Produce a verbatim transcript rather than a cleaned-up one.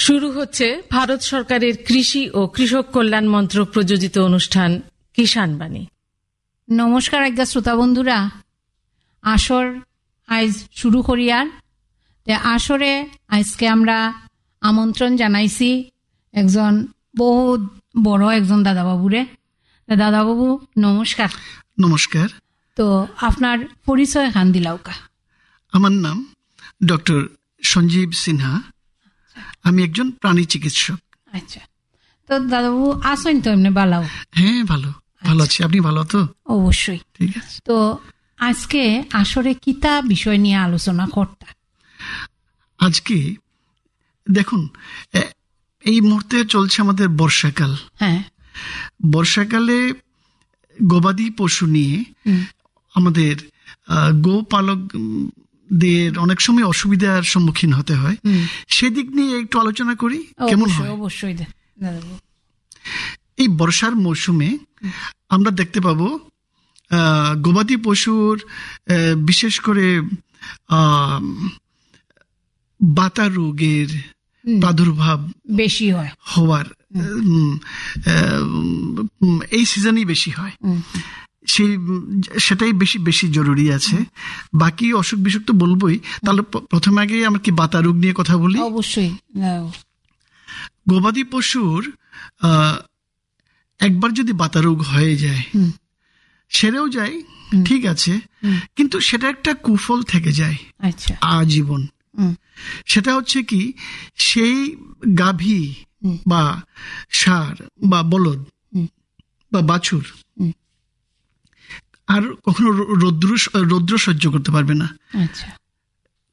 শুরু হচ্ছে ভারত সরকারের কৃষি ও কৃষক কল্যাণ মন্ত্রক প্রযোজিত অনুষ্ঠান কিষাণ বাণী। নমস্কার আজ্ঞা শ্রোতা বন্ধুরা, আসর আজ শুরু করিয়ার আসরে আজকে আমরা আমন্ত্রণ জানাইছি একজন বহুত বড় একজন দাদাবাবুরে। দাদাবাবু নমস্কার। নমস্কার। তো আপনার পরিচয় খান দিলাউকা। আমার নাম ডক্টর সঞ্জীব সিনহা, আমি একজন প্রাণী চিকিৎসক। আচ্ছা, তো দাদাবাবু আসেন তো এমনি বালাও? হ্যাঁ, ভালো ভালো আছি। আপনি ভালো তো? অবশ্যই। ঠিক আছে। তো আজকে আসরে কিতা বিষয় নিয়ে আলোচনা করতা? আজকে দেখুন, এই মুহূর্তে চলছে আমাদের বর্ষাকাল। হ্যাঁ, বর্ষাকালে গবাদি পশু নিয়ে আমাদের গোপালকদের অনেক সময় অসুবিধার সম্মুখীন হতে হয়। সেদিক নিয়ে একটু আলোচনা করি, কেমন হয়? অবশ্যই। এই বর্ষার মৌসুমে আমরা দেখতে পাবো গবাদি পশুর বিশেষ করে বাতা রোগের প্রাদুর্ভাব বেশি হয় হওয়ার এই সিজনই বেশি হয়। সেই সেটাই বেশি বেশি জরুরি আছে। বাকি অসুখ বিসুখ তো বলবোই, তাহলে প্রথমে আগে আমরা কি বাতা রোগ নিয়ে কথা বলি। অবশ্যই। গবাদি পশুর একবার যদি বাতা রোগ হয়ে যায়, সেরেও যায়, ঠিক আছে, কিন্তু সেটা একটা কুফল থেকে যায় আজীবন। সেটা হচ্ছে কি, সেই গাভী বা ষাঁড় বা বলদ বা বাছুর আর কখনো রৌদ্র রৌদ্র সহ্য করতে পারবে না।